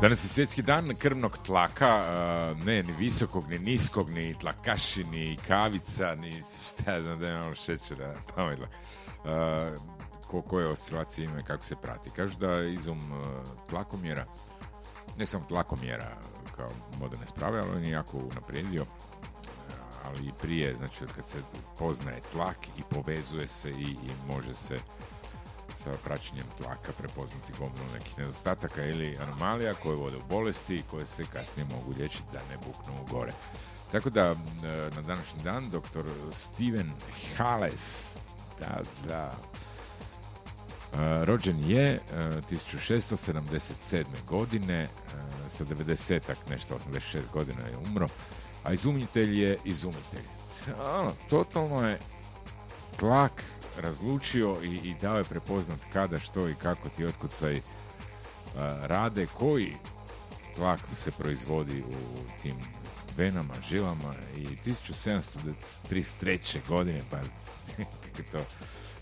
Danas je svjetski dan krvnog tlaka, ne ni visokog, ni niskog, ni tlakaši, ni kavica, ni šta ja znam da je malo šećera, pametla. Koje oscilacije ima i kako se prati. Kažu da izum tlakomjera, ne samo tlakomjera kao moderne sprave, ali on je jako unaprijedio, ali i prije, znači kad se poznaje tlak i povezuje se i može se sa praćenjem tlaka prepoznati gomilu nekih nedostataka ili anomalija koje vode u bolesti i koje se kasnije mogu liječiti da ne buknu gore. Tako da na današnji dan dr. Steven Hales rođen je 1677. godine, sa 90-ak, nešto 86 godina je umro, a izumitelj je izumitelj. Totalno je tlak razlučio i dao je prepoznat kada, što i kako ti otkucaj rade, koji tlak se proizvodi u tim venama, žilama i 1733. godine, pa kako je to